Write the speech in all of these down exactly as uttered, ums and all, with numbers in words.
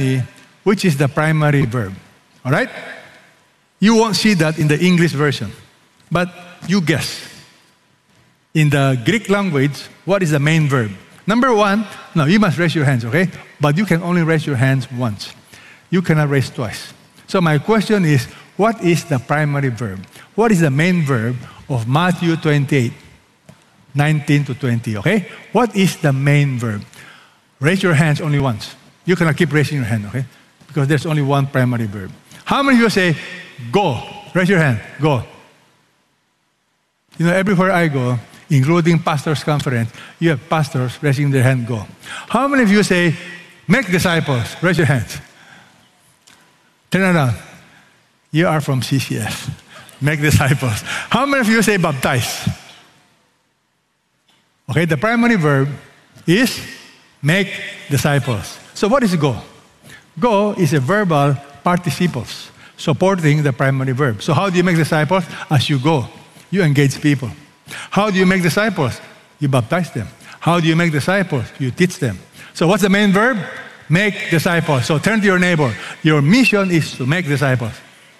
me which is the primary verb. All right? You won't see that in the English version, but you guess. In the Greek language, what is the main verb? Number one, no, you must raise your hands, okay? But you can only raise your hands once. You cannot raise twice. So my question is, what is the primary verb? What is the main verb of Matthew twenty-eight, nineteen to twenty, okay? What is the main verb? Raise your hands only once. You cannot keep raising your hand, okay? Because there's only one primary verb. How many of you say, go? Raise your hand, go. You know, everywhere I go, including pastors' conference, you have pastors raising their hand, go. How many of you say, make disciples? Raise your hands. Turn around. You are from C C S. Make disciples. How many of you say baptize? Okay, the primary verb is make disciples. So what is go? Go is a verbal participles supporting the primary verb. So how do you make disciples? As you go, you engage people. How do you make disciples? You baptize them. How do you make disciples? You teach them. So what's the main verb? Make disciples. So turn to your neighbor. Your mission is to make disciples.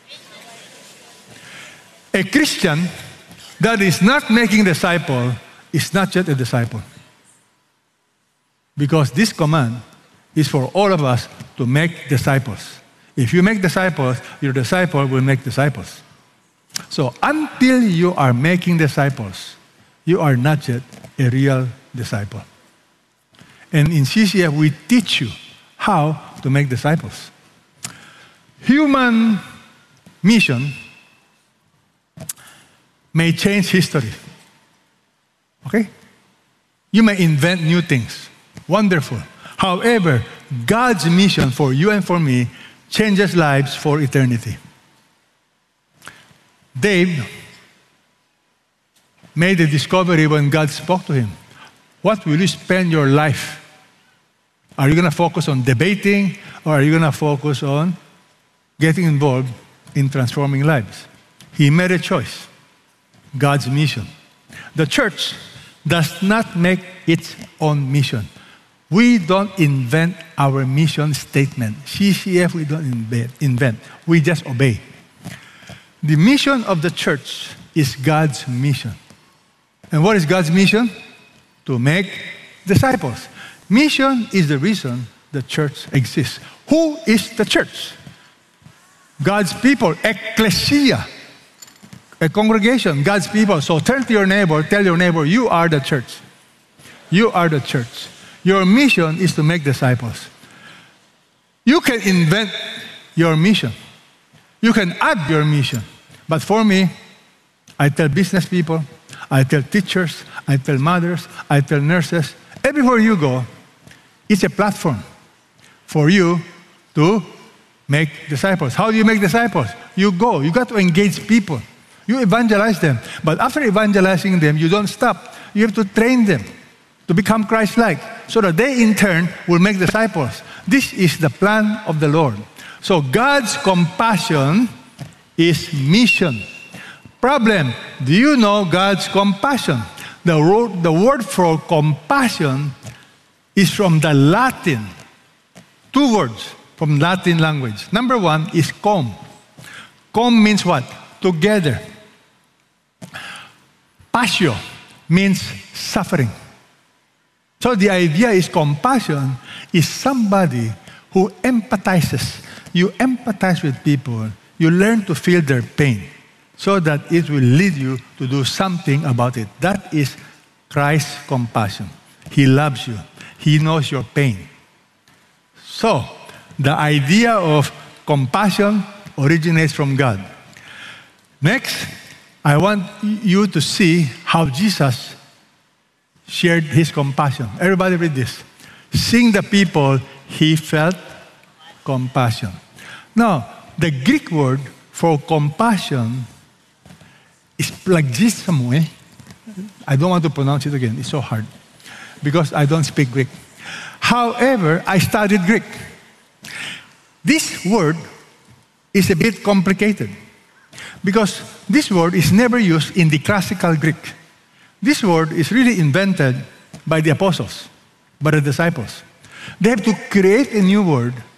A Christian that is not making disciples is not yet a disciple. Because this command is for all of us to make disciples. If you make disciples, your disciple will make disciples. So until you are making disciples, you are not yet a real disciple. And in C C F, we teach you how to make disciples. Human mission may change history. Okay? You may invent new things. Wonderful. However, God's mission for you and for me changes lives for eternity. Dave made a discovery when God spoke to him. What will you spend your life? Are you going to focus on debating, or are you going to focus on getting involved in transforming lives? He made a choice. God's mission. The church does not make its own mission. We don't invent our mission statement. C C F, we don't invent. We just obey. The mission of the church is God's mission. And what is God's mission? To make disciples. Mission is the reason the church exists. Who is the church? God's people, ecclesia. A congregation, God's people. So turn to your neighbor, tell your neighbor, you are the church. You are the church. Your mission is to make disciples. You can invent your mission. You can add your mission. But for me, I tell business people, I tell teachers, I tell mothers, I tell nurses, everywhere you go, it's a platform for you to make disciples. How do you make disciples? You go. You got to engage people. You evangelize them. But after evangelizing them, you don't stop. You have to train them to become Christ-like so that they in turn will make disciples. This is the plan of the Lord. So God's compassion is mission. Problem, do you know God's compassion? The word, the word for compassion is from the Latin. Two words from Latin language. Number one is com. Com means what? Together. Passio means suffering. So the idea is compassion is somebody who empathizes. You empathize with people. You learn to feel their pain so that it will lead you to do something about it. That is Christ's compassion. He loves you. He knows your pain. So the idea of compassion originates from God. Next, I want you to see how Jesus shared his compassion. Everybody read this. Seeing the people, he felt compassion. Now, the Greek word for compassion is plagismo. I don't want to pronounce it again. It's so hard because I don't speak Greek. However, I studied Greek. This word is a bit complicated because this word is never used in the classical Greek. This word is really invented by the apostles, by the disciples. They have to create a new word